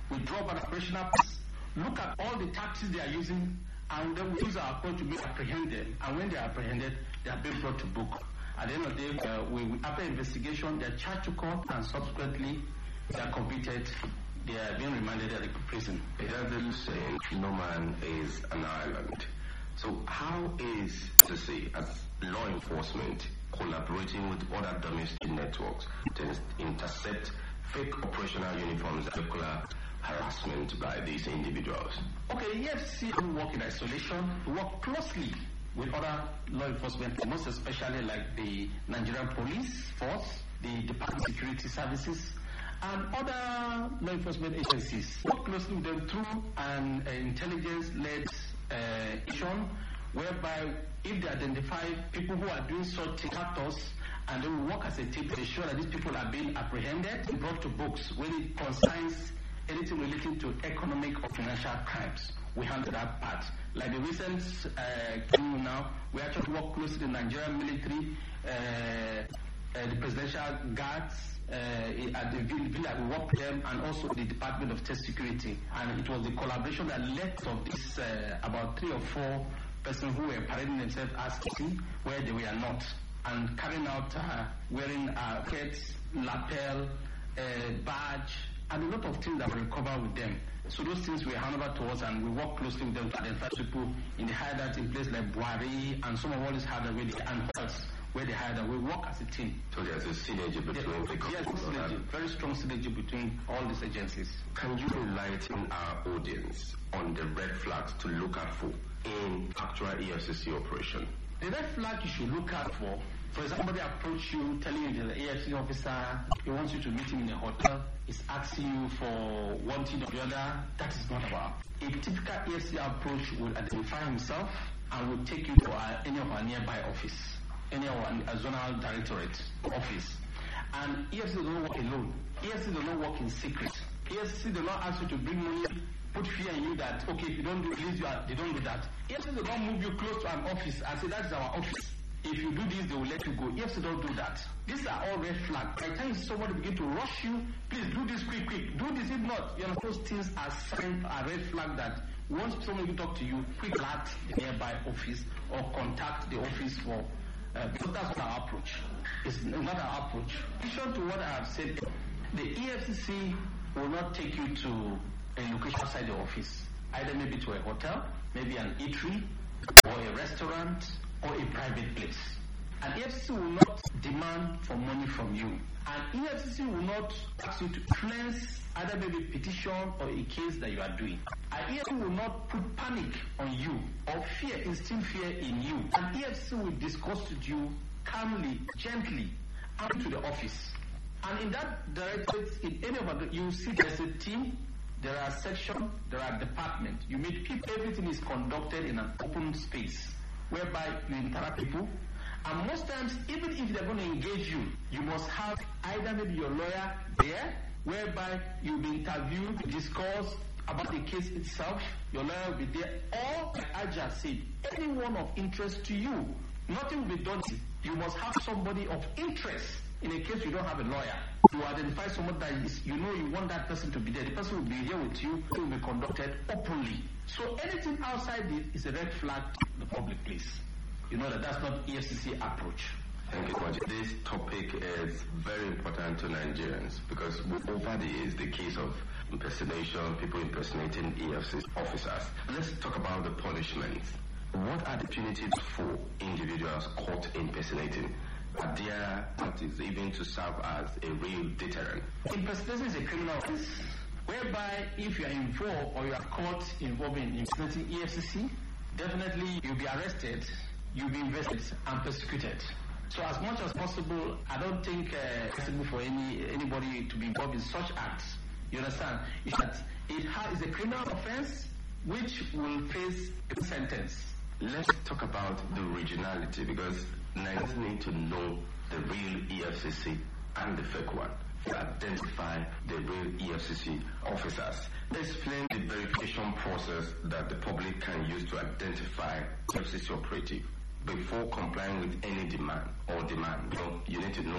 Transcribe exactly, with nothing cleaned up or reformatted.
We draw up an operational plan, look at all the tactics they are using, and then we use our approach to be apprehend them. And when they are apprehended, they are being brought to book. At the end of the day, uh, we, we, after investigation, they are charged to court, and subsequently, they are convicted. They are being remanded at the prison. It doesn't say no man is an island. So how is, to say, as law enforcement collaborating with other domestic networks to intercept fake operational uniforms and regular harassment by these individuals? Okay, E F C C don't work in isolation. We work closely with other law enforcement, most especially like the Nigerian Police Force, the Department of Security Services, and other law enforcement agencies. Work closely with them through an uh, intelligence-led uh, action, whereby if they identify people who are doing such factors, and they will work as a team to ensure that these people are being apprehended and brought to books when it concerns anything relating to economic or financial crimes. We handle that part. Like the recent uh, now, we actually work closely with the Nigerian military, uh, uh, the presidential guards, uh, at the villa, we work with them, and also the Department of State Security. And it was the collaboration that led to this uh, about three or four persons who were parading themselves as Kitty, where they were not, and carrying out uh, wearing uh, kits, lapel, uh, badge, and a lot of things that we recover with them. So those things were handed over to us, and we work closely with them to identify people in the hideout in places like Buhari and some of all these hideouts where they and else where they hide. We work as a team. So there's a synergy between the yes, synergy, very strong synergy between all these agencies. Can you enlighten our audience on the red flags to look out for in actual E F C C operation? The red flag you should look out for, for example, somebody approach you telling you that the E F C C officer, he wants you to meet him in a hotel, is asking you for one thing or the other. That is not about. A typical E F C C approach will identify himself and will take you to our, any of our nearby office, any of our zonal directorate office. And E F C C does not work alone. E F C C does not work in secret. E F C C does not ask you to bring money, put fear in you that, okay, if you don't do this, you are, they don't do that. E F C C does not move you close to an office and say, that is our office. If you do this, they will let you go. E F C C don't do that. These are all red flags. By the time somebody begin to rush you, please do this quick, quick. Do this, if not, you know, those things are signs, are red flag that once somebody talk to you, quick alert the nearby office or contact the office for, uh, because that's not our approach. It's not our approach. In addition to what I have said, the E F C C will not take you to a location outside the office, either maybe to a hotel, maybe an eatery, or a restaurant, or a private place. And E F C C will not demand for money from you. And E F C C will not ask you to influence either maybe petition or a case that you are doing. And E F C C will not put panic on you or fear, instill fear in you. And E F C C will discuss with you calmly, gently, and to the office. And in that directorate, in any of the, you see there's a team, there are sections, there are departments. You meet people, everything is conducted in an open space, whereby you interact with people. And most times, even if they're going to engage you, you must have either maybe your lawyer there, whereby you'll be interviewed, discuss about the case itself, your lawyer will be there, or, like I just said, anyone of interest to you. Nothing will be done. You must have somebody of interest. In a case you don't have a lawyer, you identify someone that is, you know you want that person to be there. The person will be here with you. It will be conducted openly. So anything outside it is a red flag to the public place. You know that that's not E F C C approach. Thank you so much. This topic is very important to Nigerians because over the years, the case of impersonation, people impersonating E F C C officers. Let's talk about the punishments. What are the penalties for individuals caught impersonating? Are there penalties even to serve as a real deterrent? Impersonation is a criminal offense whereby if you are involved or you are caught involved in impersonating E F C C, definitely you'll be arrested, you'll be investigated and prosecuted. So as much as possible, I don't think uh, it's possible for any anybody to be involved in such acts. You understand? It's that it is a criminal offense which will face a sentence. Let's talk about the regionality because Nigerians need to know the real E F C C and the fake one to identify the real E F C C officers. Explain the verification process that the public can use to identify E F C C operative before complying with any demand or demand. You know, you need to know